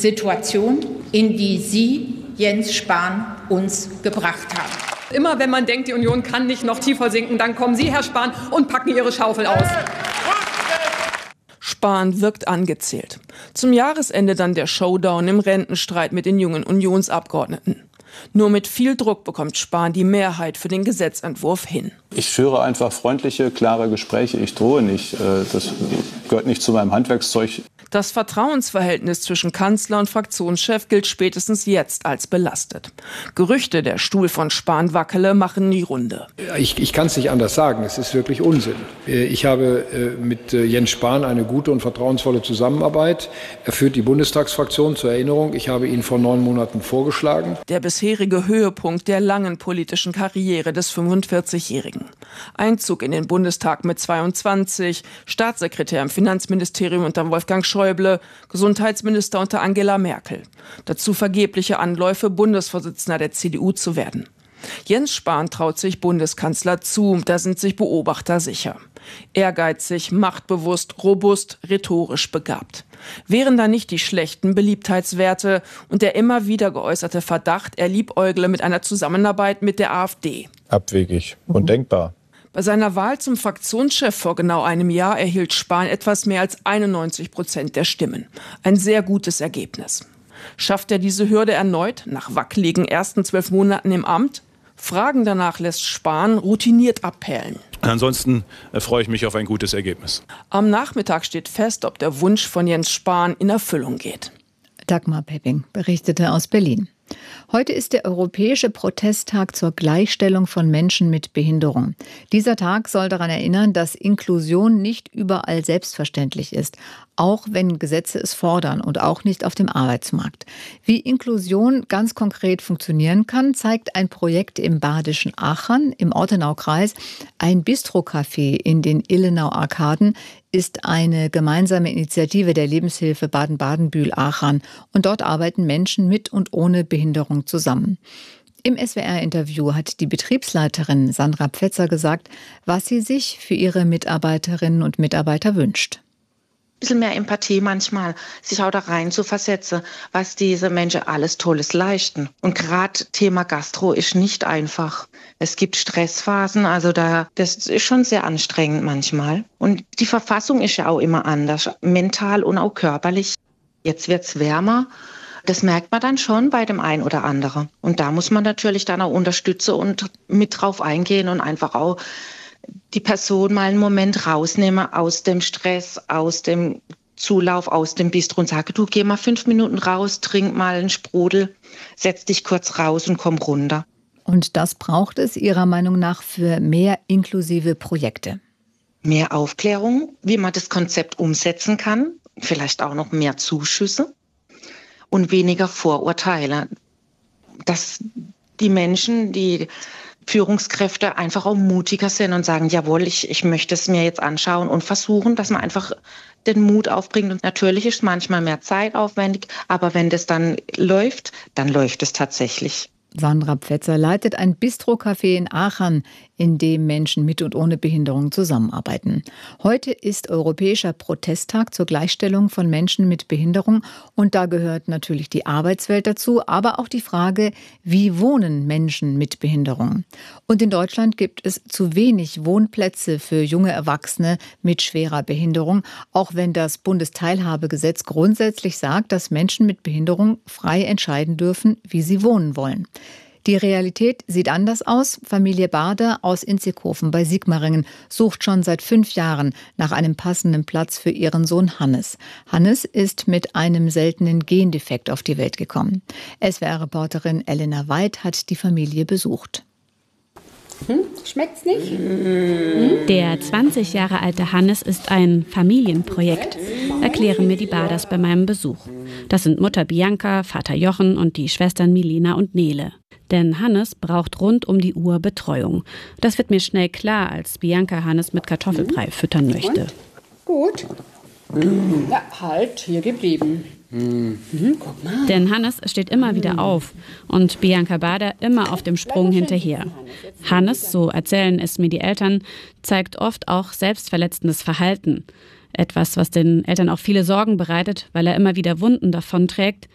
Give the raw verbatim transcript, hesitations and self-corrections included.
Situation, in die Sie, Jens Spahn, uns gebracht haben. Immer wenn man denkt, die Union kann nicht noch tiefer sinken, dann kommen Sie, Herr Spahn, und packen Ihre Schaufel aus. Spahn wirkt angezählt. Zum Jahresende dann der Showdown im Rentenstreit mit den jungen Unionsabgeordneten. Nur mit viel Druck bekommt Spahn die Mehrheit für den Gesetzentwurf hin. Ich führe einfach freundliche, klare Gespräche. Ich drohe nicht. Das gehört nicht zu meinem Handwerkszeug. Das Vertrauensverhältnis zwischen Kanzler und Fraktionschef gilt spätestens jetzt als belastet. Gerüchte, der Stuhl von Spahn wackele, machen die Runde. Ich, ich kann es nicht anders sagen. Es ist wirklich Unsinn. Ich habe mit Jens Spahn eine gute und vertrauensvolle Zusammenarbeit. Er führt die Bundestagsfraktion, zur Erinnerung. Ich habe ihn vor neun Monaten vorgeschlagen. Der bisherige Höhepunkt der langen politischen Karriere des fünfundvierzigjährigen. Einzug in den Bundestag mit zweiundzwanzig, Staatssekretär im Finanzministerium unter Wolfgang Schäuble, Gesundheitsminister unter Angela Merkel. Dazu vergebliche Anläufe, Bundesvorsitzender der C D U zu werden. Jens Spahn traut sich Bundeskanzler zu, da sind sich Beobachter sicher. Ehrgeizig, machtbewusst, robust, rhetorisch begabt. Wären da nicht die schlechten Beliebtheitswerte und der immer wieder geäußerte Verdacht, er liebäugle mit einer Zusammenarbeit mit der AfD? Abwegig und mhm. denkbar. Bei seiner Wahl zum Fraktionschef vor genau einem Jahr erhielt Spahn etwas mehr als einundneunzig Prozent der Stimmen. Ein sehr gutes Ergebnis. Schafft er diese Hürde erneut nach wackeligen ersten zwölf Monaten im Amt? Fragen danach lässt Spahn routiniert abperlen. Ansonsten freue ich mich auf ein gutes Ergebnis. Am Nachmittag steht fest, ob der Wunsch von Jens Spahn in Erfüllung geht. Dagmar Pepping berichtete aus Berlin. Heute ist der Europäische Protesttag zur Gleichstellung von Menschen mit Behinderung. Dieser Tag soll daran erinnern, dass Inklusion nicht überall selbstverständlich ist, auch wenn Gesetze es fordern und auch nicht auf dem Arbeitsmarkt. Wie Inklusion ganz konkret funktionieren kann, zeigt ein Projekt im badischen Aachen im Ortenaukreis. Ein Bistro-Café in den Illenau-Arkaden ist eine gemeinsame Initiative der Lebenshilfe Baden-Baden-Bühl-Aachen. Und dort arbeiten Menschen mit und ohne Behinderung zusammen. Im S W R-Interview hat die Betriebsleiterin Sandra Pfetzer gesagt, was sie sich für ihre Mitarbeiterinnen und Mitarbeiter wünscht. Ein bisschen mehr Empathie manchmal, sich auch da rein zu versetzen, was diese Menschen alles Tolles leisten. Und gerade Thema Gastro ist nicht einfach. Es gibt Stressphasen, also da, das ist schon sehr anstrengend manchmal. Und die Verfassung ist ja auch immer anders, mental und auch körperlich. Jetzt wird's wärmer. Das merkt man dann schon bei dem einen oder anderen. Und da muss man natürlich dann auch unterstützen und mit drauf eingehen und einfach auch die Person mal einen Moment rausnehmen aus dem Stress, aus dem Zulauf, aus dem Bistro und sage, du geh mal fünf Minuten raus, trink mal einen Sprudel, setz dich kurz raus und komm runter. Und das braucht es Ihrer Meinung nach für mehr inklusive Projekte? Mehr Aufklärung, wie man das Konzept umsetzen kann, vielleicht auch noch mehr Zuschüsse und weniger Vorurteile. Dass die Menschen, die Führungskräfte einfach auch mutiger sind und sagen, jawohl, ich, ich möchte es mir jetzt anschauen und versuchen, dass man einfach den Mut aufbringt. Und natürlich ist es manchmal mehr zeitaufwendig, aber wenn das dann läuft, dann läuft es tatsächlich. Sandra Pfetzer leitet ein Bistro-Café in Aachen, in dem Menschen mit und ohne Behinderung zusammenarbeiten. Heute ist Europäischer Protesttag zur Gleichstellung von Menschen mit Behinderung. Und da gehört natürlich die Arbeitswelt dazu, aber auch die Frage, wie wohnen Menschen mit Behinderung? Und in Deutschland gibt es zu wenig Wohnplätze für junge Erwachsene mit schwerer Behinderung, auch wenn das Bundesteilhabegesetz grundsätzlich sagt, dass Menschen mit Behinderung frei entscheiden dürfen, wie sie wohnen wollen. Die Realität sieht anders aus. Familie Bader aus Inzighofen bei Sigmaringen sucht schon seit fünf Jahren nach einem passenden Platz für ihren Sohn Hannes. Hannes ist mit einem seltenen Gendefekt auf die Welt gekommen. S W R-Reporterin Elena Weid hat die Familie besucht. Hm, schmeckt's nicht? Der zwanzig Jahre alte Hannes ist ein Familienprojekt, erklären mir die Baders bei meinem Besuch. Das sind Mutter Bianca, Vater Jochen und die Schwestern Milena und Nele. Denn Hannes braucht rund um die Uhr Betreuung. Das wird mir schnell klar, als Bianca Hannes mit Kartoffelbrei füttern möchte. Und? Gut. Mhm. Ja, halt, hier geblieben. Mhm. Guck mal. Denn Hannes steht immer wieder auf und Bianca Bader immer auf dem Sprung hinterher. Hannes, so erzählen es mir die Eltern, zeigt oft auch selbstverletzendes Verhalten. Etwas, was den Eltern auch viele Sorgen bereitet, weil er immer wieder Wunden davonträgt,